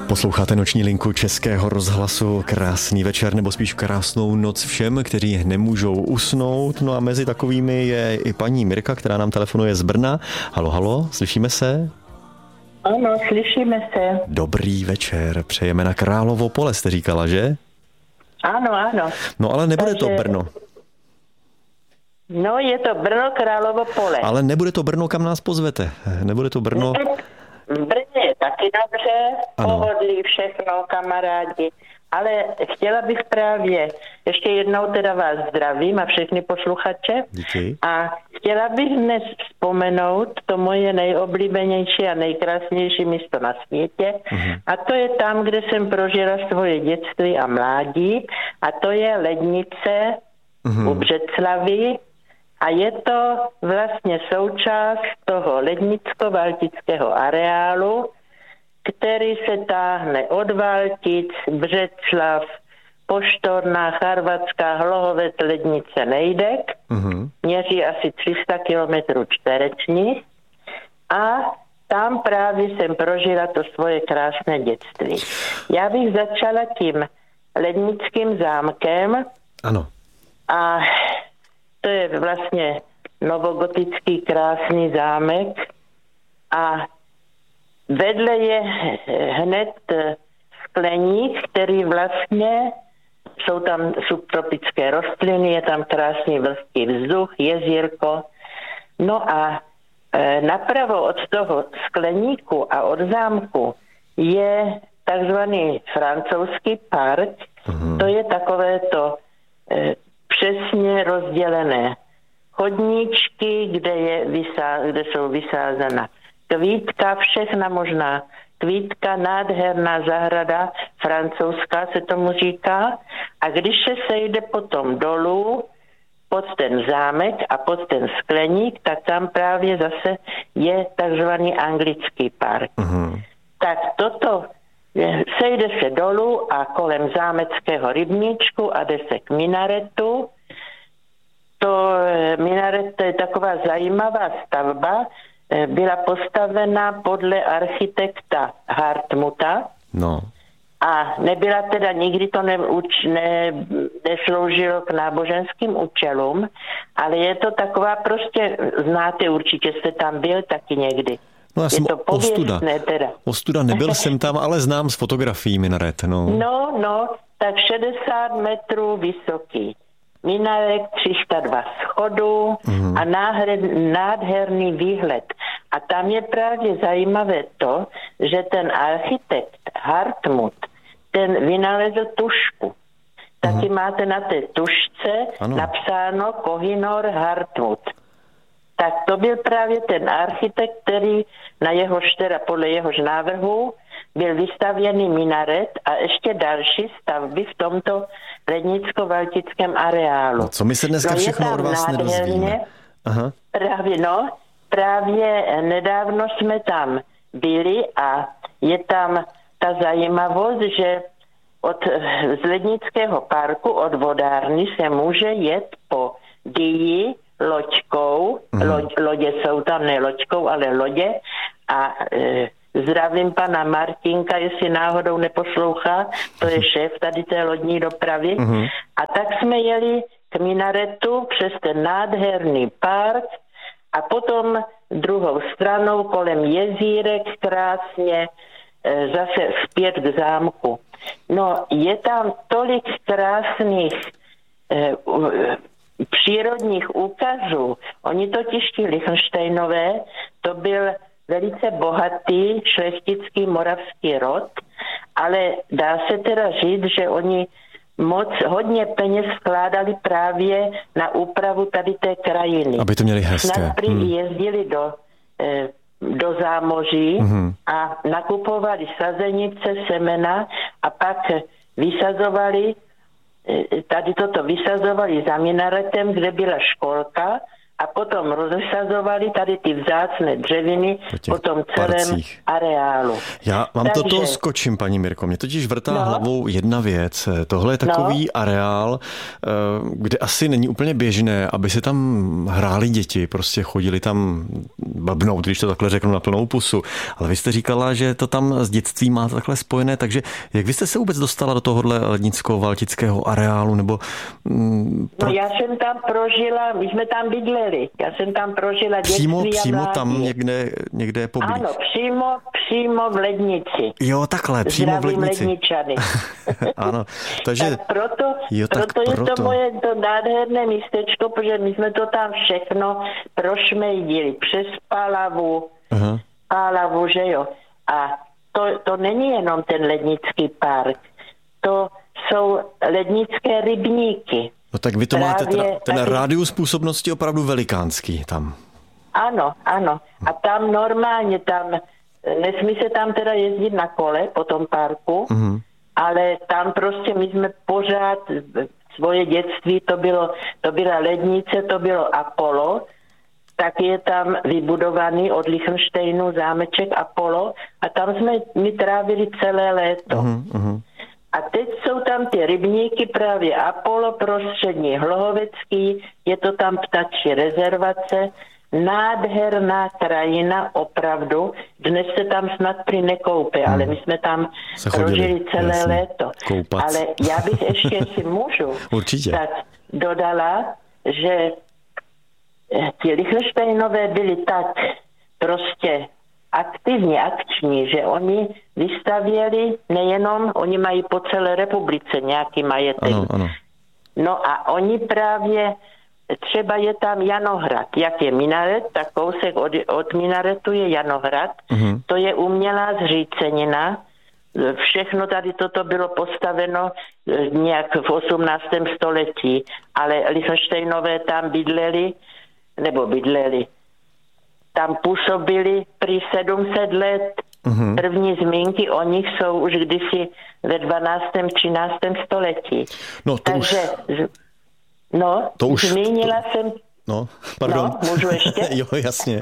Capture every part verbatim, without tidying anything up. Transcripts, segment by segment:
Posloucháte noční linku Českého rozhlasu. Krásný večer, nebo spíš krásnou noc všem, kteří nemůžou usnout. No a mezi takovými je i paní Mirka, která nám telefonuje z Brna. Halo, halo, slyšíme se? Ano, slyšíme se. Dobrý večer, přejeme na Královo Pole, jste říkala, že? Ano, ano. No ale nebude Takže... to Brno. No, je to Brno, Královo Pole. Ale nebude to Brno, kam nás pozvete. Nebude to Brno... V Brně je taky dobře, ano. Pohodlí, všechno, kamarádi. Ale chtěla bych právě, ještě jednou teda vás zdravím a všechny posluchače. Díky. A chtěla bych dnes vzpomenout to moje nejoblíbenější a nejkrásnější místo na světě. Uh-huh. A to je tam, kde jsem prožila svoje dětství a mládí. A to je Lednice uh-huh. u Břeclavi. A je to vlastně součást toho lednicko-valtického areálu, který se táhne od Valtic, Břeclav, Poštorná, Charvatská, Hlohovec, Lednice, Nejdek. Uh-huh. Měří asi tři sta kilometrů čtverečních. A tam právě jsem prožila to svoje krásné dětství. Já bych začala tím Lednickým zámkem. Ano. A to je vlastně novogotický krásný zámek a vedle je hned skleník, který vlastně, jsou tam subtropické rostliny, je tam krásný vlhký vzduch, jezírko. No a e, napravo od toho skleníku a od zámku je takzvaný francouzský park. Mhm. To je takové to e, přesně rozdělené chodníčky, kde, je vysá, kde jsou vysázena kvítka, všechna možná kvítka, nádherná zahrada, francouzská se tomu říká. A když se sejde potom dolů pod ten zámek a pod ten skleník, tak tam právě zase je takzvaný anglický park. Uh-huh. Tak toto sejde se dolů a kolem zámeckého rybníčku a jde se k minaretu. To minaret to je taková zajímavá stavba, byla postavena podle architekta Hartmuta. No. A nebyla teda, nikdy to ne, ne, nesloužilo k náboženským účelům, ale je to taková prostě, znáte, určitě jste tam byl taky někdy. No já jsem ostuda. Teda. Ostuda, nebyl jsem tam, ale znám z fotografií minaret. No, no, no tak šedesát metrů vysoký. Minaret, tři sta dva schodů mm. a náhled, nádherný výhled. A tam je právě zajímavé to, že ten architekt Hartmut, ten vynalezl tušku. Taky mm. máte na té tušce ano. napsáno Kohinor Hartmut. Tak to byl právě ten architekt, který na jehož, teda podle jehož návrhu byl vystavěný minaret a ještě další stavby v tomto lednicko-valtickém areálu. No, co my se dneska no, všechno od vás nedozvíme? Aha. Právě, no, právě nedávno jsme tam byli a je tam ta zajímavost, že od, z Lednického parku od vodárny se může jet po Dyji loďkou, mm. Loď, lodě jsou tam, ne loďkou, ale lodě a e, zdravím pana Martinka, jestli náhodou neposlouchá, to je šéf tady té lodní dopravy. Mm. A tak jsme jeli k minaretu přes ten nádherný park a potom druhou stranou kolem jezírek krásně e, zase zpět k zámku. No, je tam tolik krásných e, přírodních úkazů. Oni totiž ti Lichtenštejnové, to byl velice bohatý šlechtický moravský rod, ale dá se teda říct, že oni moc, hodně peněz vkládali právě na úpravu tady té krajiny. Aby to měli hezké. Snad prý hmm. jezdili do, eh, do zámoří hmm. a nakupovali sazenice, semena a pak vysazovali tady toto vysazovali za minaretem, kde byla školka a potom rozsazovali tady ty vzácné dřeviny po, po tom celém parcích. Areálu. Já vám Takže... toto skočím, paní Mirko. Mě totiž vrtá no. hlavou jedna věc. Tohle je takový no. areál, kde asi není úplně běžné, aby se tam hráli děti, prostě chodili tam blbnout, když to takhle řeknu na plnou pusu. Ale vy jste říkala, že to tam s dětstvím máte takhle spojené, takže jak vy jste se vůbec dostala do tohohle lednicko-valtického areálu, nebo... Mm, pro... No já jsem tam prožila, my jsme tam bydleli, já jsem tam prožila dětství přímo, a přímo tam někde, někde poblíž. Ano, přímo, přímo v Lednici. Jo, takhle, přímo Zdravím v Lednici. Ledničany. Ano, takže... Tak proto, jo, tak proto, proto je to moje to nádherné místečko, protože my jsme to tam všechno prošmejdili přes Pálavu, uh-huh. Pálavu, že jo. A to, to není jenom ten Lednický park, to jsou lednické rybníky. No tak vy to Právě máte teda, ten taky... rádius působnosti opravdu velikánský tam. Ano, ano. A tam normálně, tam nesmí se tam teda jezdit na kole po tom parku, uh-huh. ale tam prostě my jsme pořád, svoje dětství, to bylo, to byla Lednice, to bylo Apollo, tak je tam vybudovaný od Lichtensteinu zámeček Apollo a tam jsme my trávili celé léto. Uh-huh, uh-huh. A teď jsou tam ty rybníky, právě Apollo, prostřední Hlohovecký, je to tam ptačí rezervace, nádherná krajina, opravdu. Dnes se tam snad prý nekoupe, hmm. ale my jsme tam prožili celé jasný. léto. Koupat. Ale já bych ještě, si můžu, Určitě. tak dodala, že ti Lichtensteinové byli tak prostě aktivně akční, že oni vystavěli nejenom, oni mají po celé republice nějaký majetek. Ano, ano. No a oni právě, třeba je tam Janohrad. Jak je minaret, tak kousek od, od minaretu je Janohrad. Uh-huh. To je umělá zřícenina. Všechno tady toto bylo postaveno nějak v osmnáctém století, ale Lichtensteinové tam bydleli, nebo bydleli, tam působili při sedm set let. Uhum. První zmínky o nich jsou už kdysi ve dvanáctém třináctém století. No to Takže, už... No, to už, zmínila to... jsem... No, pardon. No, můžu ještě? Jo, jasně.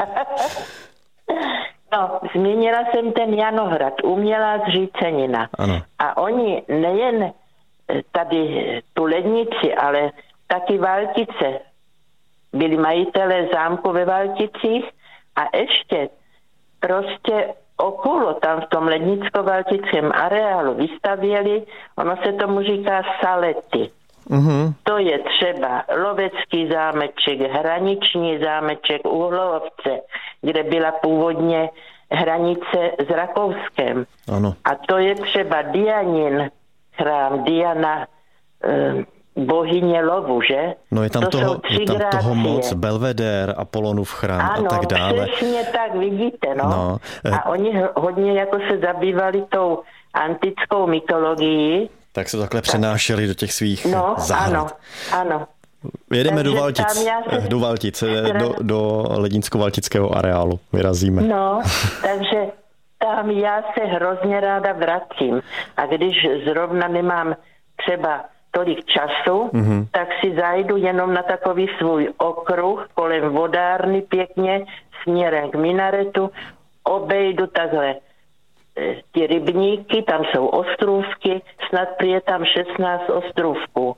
No, zmínila jsem ten Janohrad, umělá zřícenina. Ano. A oni nejen tady tu Lednici, ale taky Valtice, byli majitelé zámku ve Valticích a ještě prostě okolo tam v tom lednicko-valtickém areálu vystavěli, ono se tomu říká salety. Mm-hmm. To je třeba Lovecký zámeček, hraniční zámeček u Hlohovce, kde byla původně hranice s Rakouskem. Ano. A to je třeba Dianin chrám, Diana eh, bohyně lovu, že? No je tam, to toho, je tam toho moc, Belvedér, Apollonův chrám ano, a tak dále. Ano, přesně tak, vidíte, no. no eh... A oni hodně jako se zabývali tou antickou mytologií. Tak se takhle přenášeli do těch svých no, zahrad. Ano, ano. Jedeme do Valtic, se... do Valtic, do, do lednicko-valtického areálu vyrazíme. No, takže tam já se hrozně ráda vracím. A když zrovna nemám třeba tolik času, mm-hmm. tak si zajdu jenom na takový svůj okruh kolem vodárny pěkně směrem k minaretu, obejdu takhle ty rybníky, tam jsou ostrůvky, snad je tam šestnáct ostrůvků.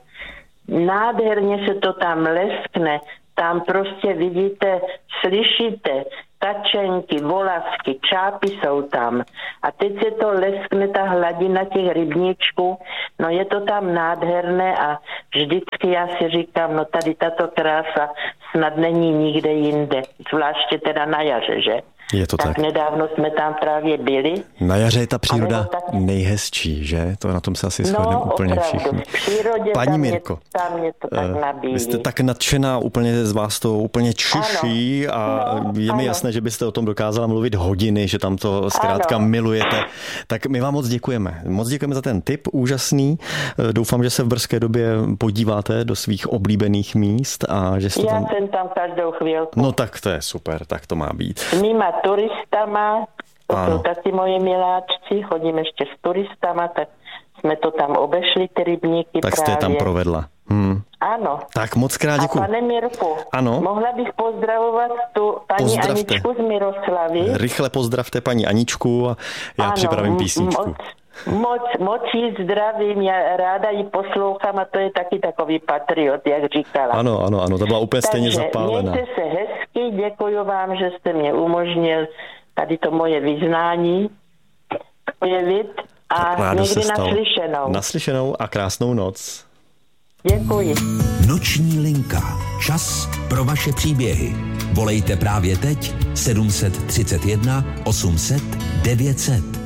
Nádherně se to tam leskne, tam prostě vidíte, slyšíte, tačenky, volavky, čápy jsou tam. A teď se to leskne, ta hladina těch rybníčků, no je to tam nádherné a vždycky já si říkám, no tady tato krása snad není nikde jinde, zvláště teda na jaře, že? Je to tak. Tak nedávno jsme tam právě byli. Na jaře je ta příroda tak... nejhezčí, že? To na tom se asi shodneme no, úplně opravdu. všichni. V přírodě Paní tam Mirko, je, tam je to tak nabíjí. Vy jste tak nadšená, úplně z vás to úplně čiší ano. a no, je mi ano. jasné, že byste o tom dokázala mluvit hodiny, že tam to zkrátka ano. milujete. Tak my vám moc děkujeme. Moc děkujeme za ten tip, úžasný. Doufám, že se v brzké době podíváte do svých oblíbených míst. A že jste Já tam... jsem tam každou chvílku. No tak to je super, tak to má být. S mýma turistama, to ano. jsou taky moje miláčci, chodím ještě s turistama, tak jsme to tam obešli, ty rybníky tak právě. jste tam provedla. Hmm. Ano. Tak moc krát děkuji. A pane Mirku, ano? mohla bych pozdravovat tu paní Pozdravte. Aničku z Miroslavy. Rychle pozdravte paní Aničku a já ano, připravím písničku. Moc, moc, moc jí zdravím, já ráda ji poslouchám a to je taky takový patriot, jak říkala. Ano, ano, ano, to byla úplně stejně Takže zapálená. mějte se hezky, děkuji vám, že jste mě umožnil tady to moje vyznání projevit a Rádo někdy se stalo. naslyšenou. Naslyšenou a krásnou noc. Děkuji. Noční linka. Čas pro vaše příběhy. Volejte právě teď sedm set třicet jedna osm set devět set.